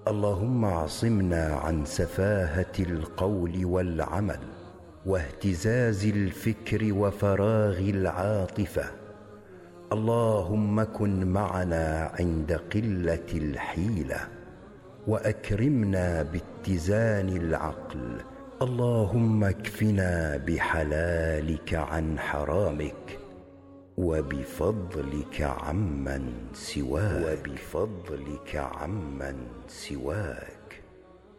اللهم اعصمنا عن سفاهة القول والعمل واهتزاز الفكر وفراغ العاطفة. اللهم كن معنا عند قلة الحيلة وأكرمنا باتزان العقل. اللهم اكفنا بحلالك عن حرامك وبفضلك عمن سواك.